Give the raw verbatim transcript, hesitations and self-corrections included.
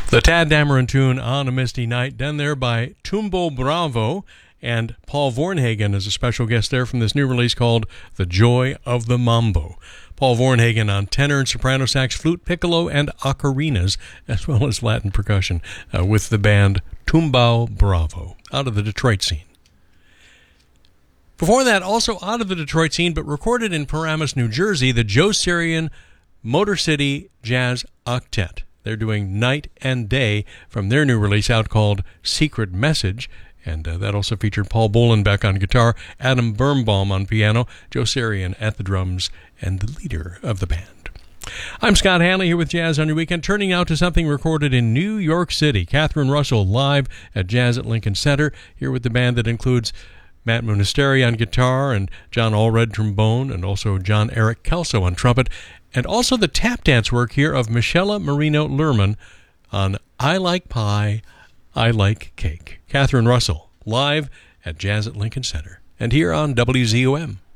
The Tad Dameron tune, On a Misty Night, done there by Tumbo Bravo, and Paul Vornhagen is a special guest there from this new release called The Joy of the Mambo. Paul Vornhagen on tenor and soprano sax, flute, piccolo, and ocarinas, as well as Latin percussion, uh, with the band Tumbo Bravo, out of the Detroit scene. Before that, also out of the Detroit scene, but recorded in Paramus, New Jersey, the Joe Sarian Motor City Jazz Octet. They're doing Night and Day from their new release out called Secret Message, and uh, that also featured Paul Bolenbeck on guitar, Adam Birnbaum on piano, Joe Sarian at the drums, and the leader of the band. I'm Scott Hanley here with Jazz on Your Weekend, turning out to something recorded in New York City. Catherine Russell live at Jazz at Lincoln Center, here with the band that includes Matt Munisteri on guitar and John Allred trombone, and also John Eric Kelso on trumpet, and also the tap dance work here of Michela Marino Lerman on I Like Pie, I Like Cake. Catherine Russell live at Jazz at Lincoln Center, and here on W Z O M.